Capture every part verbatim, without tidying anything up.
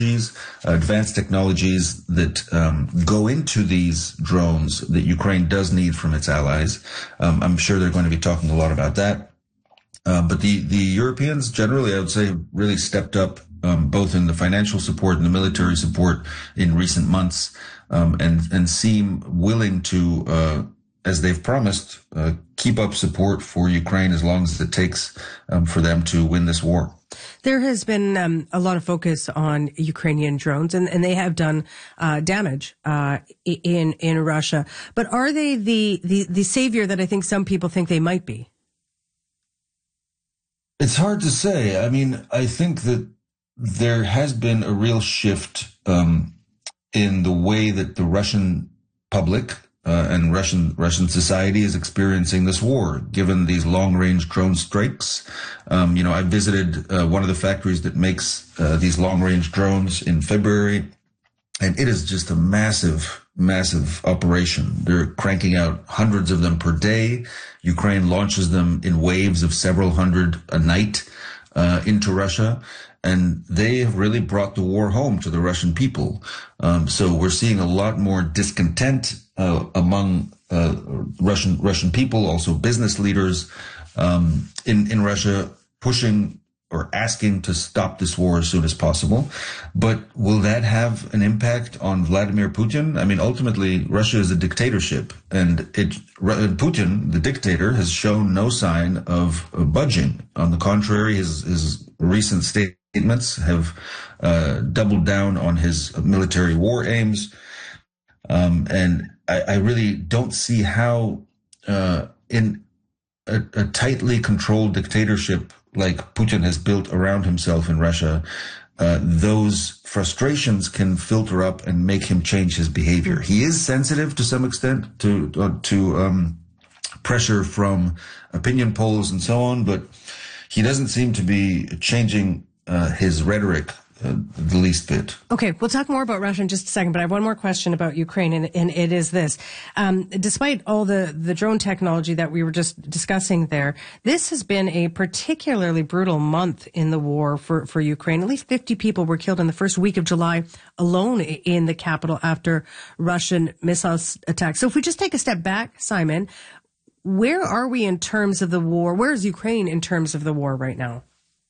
advanced technologies that um, go into these drones that Ukraine does need from its allies. Um, I'm sure they're going to be talking a lot about that. Uh, but the, the Europeans generally, I would say, have really stepped up um, both in the financial support and the military support in recent months, um, and, and seem willing to, uh, as they've promised, uh, keep up support for Ukraine as long as it takes um, for them to win this war. There has been um, a lot of focus on Ukrainian drones, and, and they have done uh, damage uh, in in Russia. But are they the, the, the savior that I think some people think they might be? It's hard to say. I mean, I think that there has been a real shift um, in the way that the Russian public uh, and Russian Russian society is experiencing this war, given these long-range drone strikes. Um, you know, I visited uh, one of the factories that makes uh, these long-range drones in February, and it is just a massive, massive operation. They're cranking out hundreds of them per day. Ukraine launches them in waves of several hundred a night uh, into Russia. And they have really brought the war home to the Russian people. Um, so we're seeing a lot more discontent uh, among uh, Russian Russian people, also business leaders um, in in Russia, pushing or asking to stop this war as soon as possible. But will that have an impact on Vladimir Putin? I mean, ultimately, Russia is a dictatorship, and it Putin, the dictator, has shown no sign of budging. On the contrary, his his recent state statements have uh, doubled down on his military war aims. Um, and I, I really don't see how uh, in a, a tightly controlled dictatorship like Putin has built around himself in Russia, uh, those frustrations can filter up and make him change his behavior. He is sensitive to some extent to, uh, to um, pressure from opinion polls and so on, but he doesn't seem to be changing Uh, his rhetoric uh, the least bit. Okay, we'll talk more about Russia in just a second, but I have one more question about Ukraine, and, and it is this. Um, despite all the, the drone technology that we were just discussing there, this has been a particularly brutal month in the war for, for Ukraine. At least fifty people were killed in the first week of July alone in the capital after Russian missile attacks. So if we just take a step back, Simon, where are we in terms of the war? Where is Ukraine in terms of the war right now?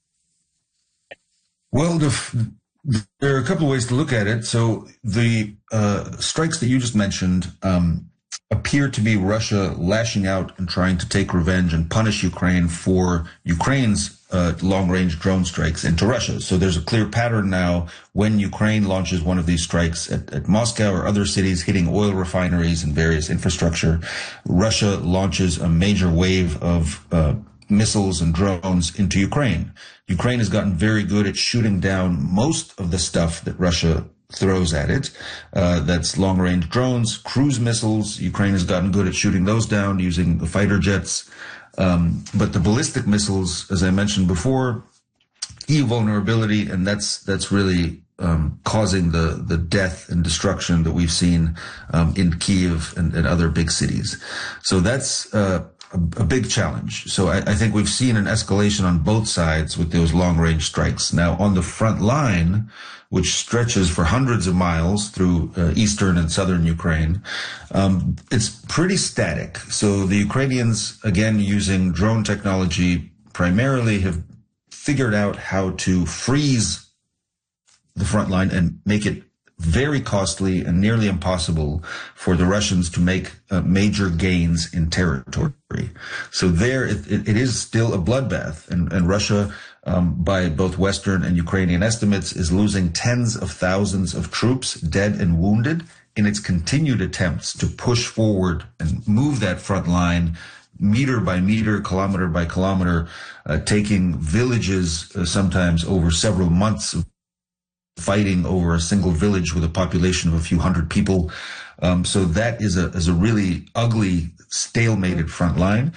Well, the, there are a couple of ways to look at it. So the uh, strikes that you just mentioned um, appear to be Russia lashing out and trying to take revenge and punish Ukraine for Ukraine's uh, long-range drone strikes into Russia. So there's a clear pattern now when Ukraine launches one of these strikes at, at Moscow or other cities hitting oil refineries and various infrastructure. Russia launches a major wave of uh, missiles and drones into Ukraine. Ukraine has gotten very good at shooting down most of the stuff that Russia throws at it. Uh, that's long-range drones, cruise missiles. Ukraine has gotten good at shooting those down using the fighter jets. Um, but the ballistic missiles, as I mentioned before, E U vulnerability, and that's that's really um, causing the the death and destruction that we've seen um, in Kyiv and, and other big cities. So that's uh, a big challenge. So I, I think we've seen an escalation on both sides with those long-range strikes. Now, on the front line, which stretches for hundreds of miles through uh, eastern and southern Ukraine, um, it's pretty static. So the Ukrainians, again, using drone technology, primarily have figured out how to freeze the front line and make it very costly and nearly impossible for the Russians to make uh, major gains in territory. So there, it, it, it is still a bloodbath, and, and Russia, um, by both Western and Ukrainian estimates, is losing tens of thousands of troops, dead and wounded, in its continued attempts to push forward and move that front line meter by meter, kilometer by kilometer, uh, taking villages uh, sometimes over several months of fighting over a single village with a population of a few hundred people. Um, so that is a is a really ugly, stalemated front line.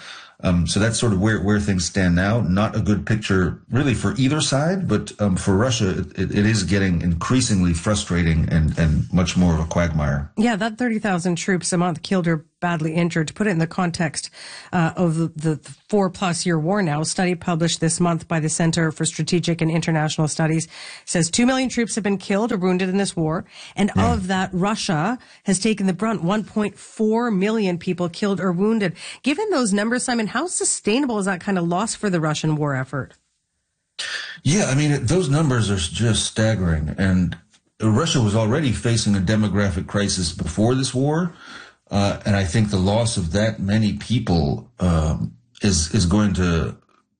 Um, so that's sort of where, where things stand now. Not a good picture really for either side, but um, for Russia, it, it is getting increasingly frustrating and, and much more of a quagmire. Yeah, that thirty thousand troops a month killed or badly injured. To put it in the context uh, of the, the four-plus-year war now, a study published this month by the Center for Strategic and International Studies says two million troops have been killed or wounded in this war, and yeah. of that, Russia has taken the brunt, one point four million people killed or wounded. Given those numbers, Simon, how sustainable is that kind of loss for the Russian war effort? Yeah, I mean, it, those numbers are just staggering, and Russia was already facing a demographic crisis before this war. Uh, and I think the loss of that many people um, is is going to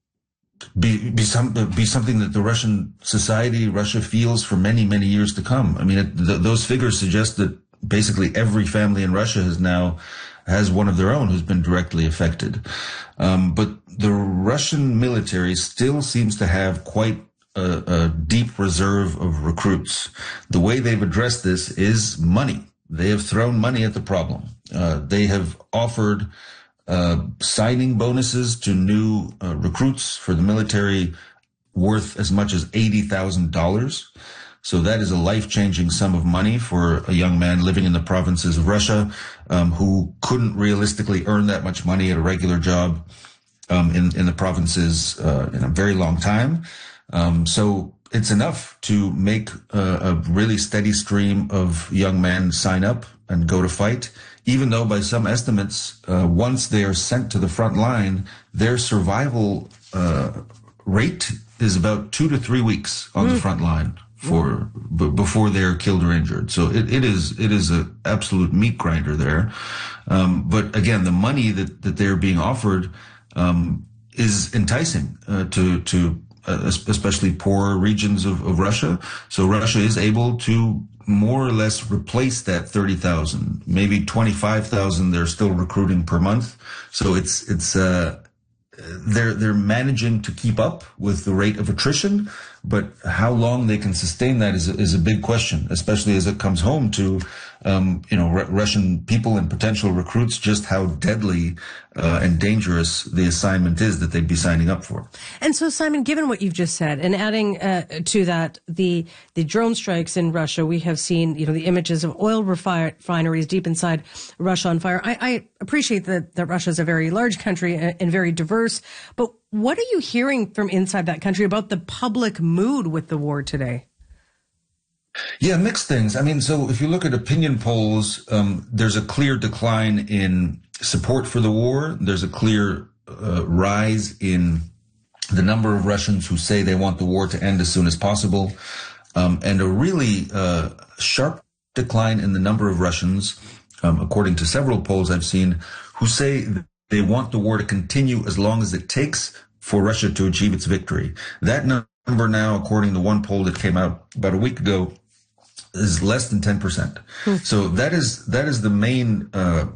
be be, some, be something that the Russian society, Russia feels for many, many years to come. I mean, it, th- those figures suggest that basically every family in Russia has now has one of their own who's been directly affected. Um, but the Russian military still seems to have quite a, a deep reserve of recruits. The way they've addressed this is money. They have thrown money at the problem. Uh, they have offered uh, signing bonuses to new uh, recruits for the military worth as much as eighty thousand dollars. So that is a life-changing sum of money for a young man living in the provinces of Russia um, who couldn't realistically earn that much money at a regular job um, in, in the provinces uh, in a very long time. Um, so it's enough to make a, a really steady stream of young men sign up and go to fight, even though by some estimates, uh, once they are sent to the front line, their survival uh, rate is about two to three weeks on mm. the front line for b- before they're killed or injured. So it, it is it is an absolute meat grinder there. Um, but again, the money that, that they're being offered um, is enticing uh, to to Uh, especially poor regions of, of Russia. So Russia is able to more or less replace that thirty thousand, maybe twenty-five thousand they're still recruiting per month. So it's, it's, uh, they're, they're managing to keep up with the rate of attrition, but how long they can sustain that is a, is a big question, especially as it comes home to, um, you know, R- Russian people and potential recruits, just how deadly uh, and dangerous the assignment is that they'd be signing up for. And so, Simon, given what you've just said, and adding uh, to that the the drone strikes in Russia, we have seen, you know, the images of oil refineries deep inside Russia on fire. I, I appreciate that, that Russia is a very large country and, and very diverse, but what are you hearing from inside that country about the public mood with the war today? Yeah, mixed things. I mean, so if you look at opinion polls, um, there's a clear decline in support for the war. There's a clear uh, rise in the number of Russians who say they want the war to end as soon as possible, um, and a really uh, sharp decline in the number of Russians, um, according to several polls I've seen, who say they want the war to continue as long as it takes for Russia to achieve its victory. That number now, according to one poll that came out about a week ago, is less than ten percent. Hmm. So that is that is the main uh,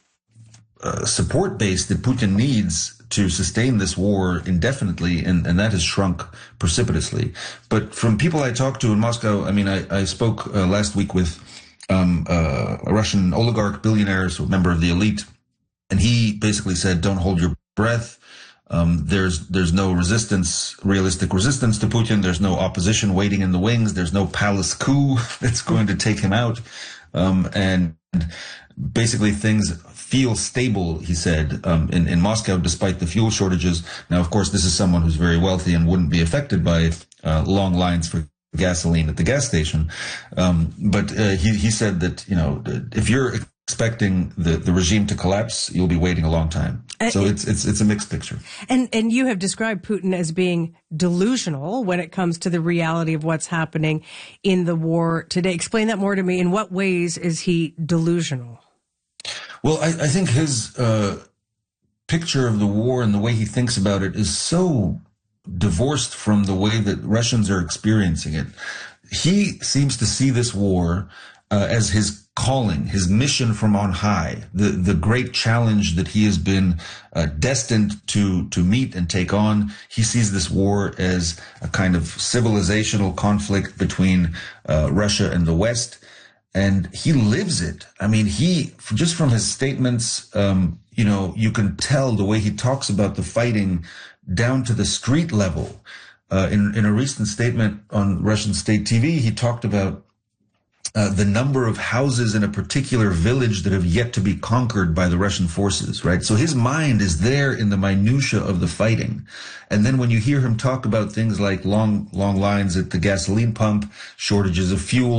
uh, support base that Putin needs to sustain this war indefinitely, and, and that has shrunk precipitously. But from people I talked to in Moscow, I mean, I, I spoke uh, last week with um, uh, a Russian oligarch, billionaire, so a member of the elite, and he basically said, don't hold your breath. Um, there's there's no resistance, realistic resistance to Putin. There's no opposition waiting in the wings. There's no palace coup that's going to take him out. Um, and basically things feel stable, he said, um, in, in Moscow, despite the fuel shortages. Now, of course, this is someone who's very wealthy and wouldn't be affected by uh, long lines for gasoline at the gas station. Um, but uh, he, he said that, you know, if you're expecting the, the regime to collapse, you'll be waiting a long time. So it's it's it's a mixed picture. And and you have described Putin as being delusional when it comes to the reality of what's happening in the war today. Explain that more to me. In what ways is he delusional? Well, I, I think his uh, picture of the war and the way he thinks about it is so divorced from the way that Russians are experiencing it. He seems to see this war uh, as his calling, his mission from on high, the the great challenge that he has been uh, destined to to meet and take on. He sees this war as a kind of civilizational conflict between uh, Russia and the West, and he lives it. I mean, he just from his statements um, you know, you can tell the way he talks about the fighting down to the street level. Uh, in, in a recent statement on Russian state T V, he talked about Uh, the number of houses in a particular village that have yet to be conquered by the Russian forces, right? So his mind is there in the minutia of the fighting. And then when you hear him talk about things like long, long lines at the gasoline pump, shortages of fuel,